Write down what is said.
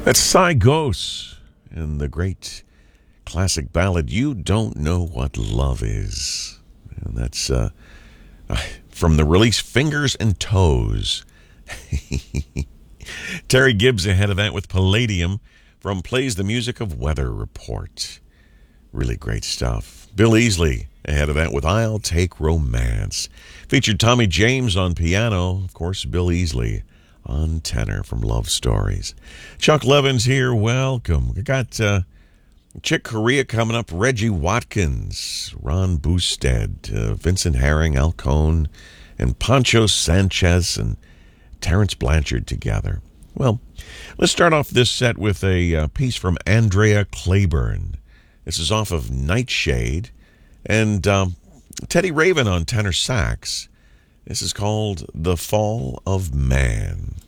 That's Cy Gose and the great classic ballad, You Don't Know What Love Is. And that's from the release Fingers and Toes. Terry Gibbs ahead of that with Palladium from Plays the Music of Weather Report. Really great stuff. Bill Easley ahead of that with I'll Take Romance. Featured Tommy James on piano. Of course, Bill Easley on tenor from Love Stories. Chuck Levin's here. Welcome. We got Chick Corea coming up. Reggie Watkins, Ron Boosted, Vincent Herring, Al Cohn, and Pancho Sanchez and Terrence Blanchard together. Well, let's start off this set with a piece from Andrea Claiborne. This is off of Nightshade, and Teddy Raven on tenor sax. This is called The Fall of Man.